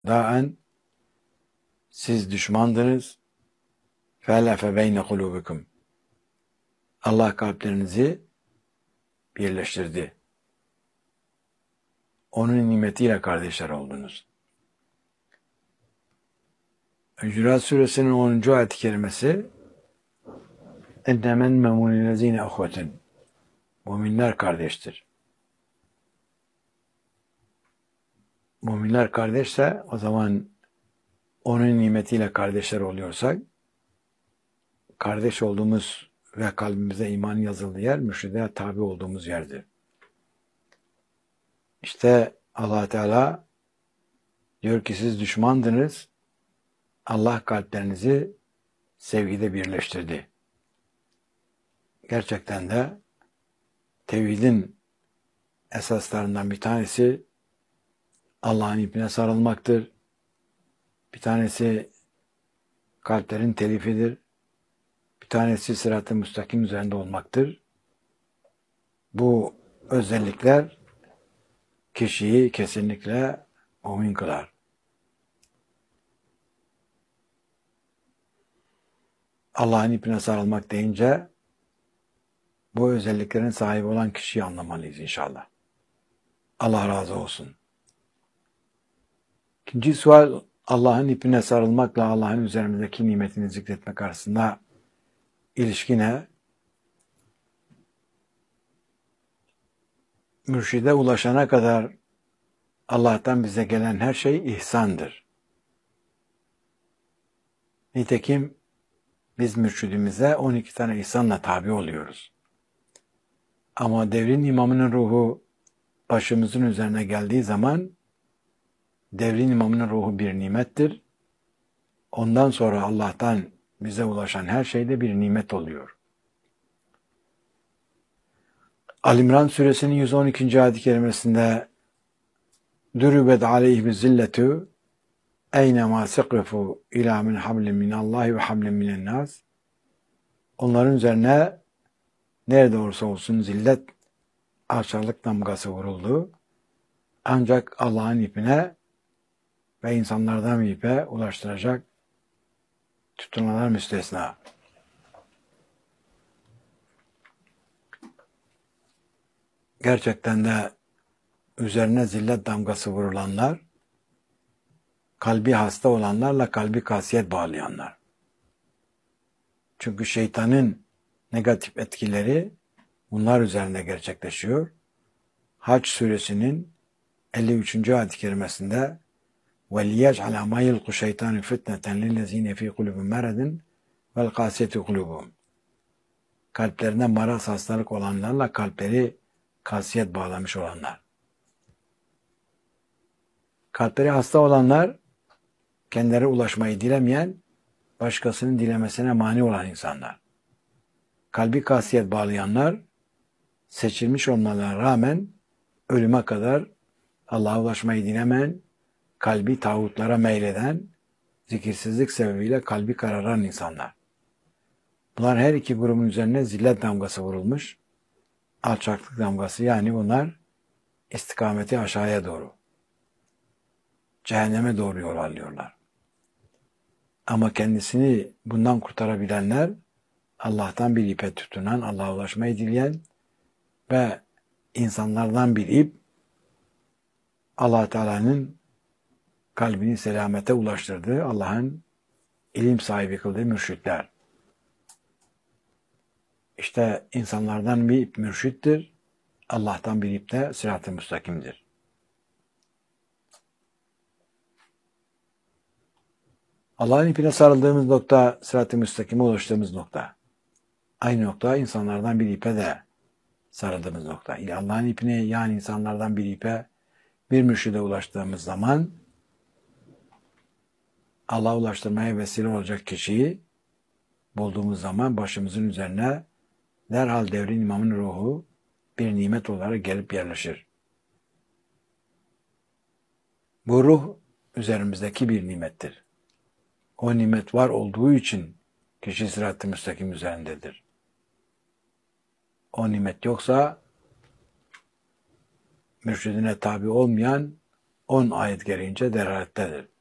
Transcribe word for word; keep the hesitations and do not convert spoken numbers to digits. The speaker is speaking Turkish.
daen siz düşmandınız. Felefe beyne kulubikum. Allah kalplerinizi birleştirdi. Onun nimetiyle kardeşler oldunuz. Hucurat Suresinin onuncu ayet-i kerimesi ennemen memunillezine uhveten. Müminler kardeştir. Müminler kardeşse o zaman onun nimetiyle kardeşler oluyorsak kardeş olduğumuz ve kalbimize iman yazıldığı yer mürşide tabi olduğumuz yerdir. İşte Allah Teala diyor ki siz düşmandınız. Allah kalplerinizi sevgide birleştirdi. Gerçekten de tevhidin esaslarından bir tanesi Allah'ın ipine sarılmaktır. Bir tanesi kalplerin telifidir. Bir tanesi sırat-ı müstakim üzerinde olmaktır. Bu özellikler kişiyi kesinlikle mümin kılar. Allah'ın ipine sarılmak deyince bu özelliklerin sahibi olan kişiyi anlamalıyız inşallah. Allah razı olsun. İkinci sual, Allah'ın ipine sarılmakla Allah'ın üzerimizdeki nimetini zikretmek arasında ilişki ne? Mürşide ulaşana kadar Allah'tan bize gelen her şey ihsandır. Nitekim biz mürşidimize on iki tane ihsanla tabi oluyoruz. Ama devrin imamının ruhu başımızın üzerine geldiği zaman devrin imamının ruhu bir nimettir. Ondan sonra Allah'tan bize ulaşan her şey de bir nimet oluyor. Ali-İmran suresinin yüz on ikinci ayet-i kerimesinde Dürübet aleyhimiz zilletu eynemâ sekrefu ilâ min hablin minallâhi ve hablin minennâs. Onların üzerine nerede olursa olsun zillet, alçaklık damgası vuruldu. Ancak Allah'ın ipine ve insanlardan bir ipe ulaştıracak tutunanlar müstesna. Gerçekten de üzerine zillet damgası vurulanlar, kalbi hasta olanlarla kalbi kasiyet bağlayanlar. Çünkü şeytanın negatif etkileri bunlar üzerinde gerçekleşiyor. Hac suresinin elli üçüncü ayet-i kerimesinde وَلِيَجْعَلَ مَا يَلْقُ شَيْطَانِ فِتْنَةً لِلَّذ۪ينَ ف۪ي قُلُوبٍ مَرَدٍ وَالْقَاسِيَةِ قُلُوبُهُمْ. Kalplerine maraz, hastalık olanlarla kalpleri kasiyet bağlamış olanlar. Kalpleri hasta olanlar, kendileri ulaşmayı dilemeyen, başkasının dilemesine mani olan insanlar. Kalbi kasiyet bağlayanlar, seçilmiş olmalarına rağmen ölüme kadar Allah'a ulaşmayı dilemeyen, kalbi tağutlara meyleden, zikirsizlik sebebiyle kalbi kararan insanlar. Bunlar her iki grubun üzerine zillet damgası vurulmuş, alçaklık damgası, yani bunlar istikameti aşağıya doğru, cehenneme doğru yol alıyorlar. Ama kendisini bundan kurtarabilenler, Allah'tan bir ipe tutunan, Allah'a ulaşmayı dileyen ve insanlardan bir ip, Allah Teala'nın kalbini selamete ulaştırdığı, Allah'ın ilim sahibi kıldığı mürşitler. İşte insanlardan bir ip mürşittir, Allah'tan bir ip de sırat-ı müstakimdir. Allah'ın ipine sarıldığımız nokta, sırat-ı müstakime ulaştığımız nokta. Aynı nokta insanlardan bir ipe de sarıldığımız nokta. Allah'ın ipine, yani insanlardan bir ipe, bir mürşide ulaştığımız zaman Allah'a ulaştırmaya vesile olacak kişiyi bulduğumuz zaman başımızın üzerine derhal devrin imamının ruhu bir nimet olarak gelip yerleşir. Bu ruh üzerimizdeki bir nimettir. O nimet var olduğu için kişi sırat-ı müstakim üzerindedir. O nimet yoksa mürşidine tabi olmayan on ayet gereğince delalettedir.